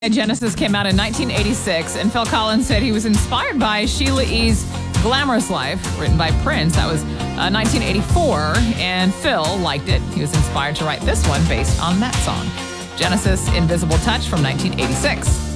Genesis came out in 1986, and Phil Collins said he was inspired by Sheila E.'s Glamorous Life, written by Prince. That was 1984, and Phil liked it. He was inspired to write this one based on that song. Genesis, Invisible Touch from 1986.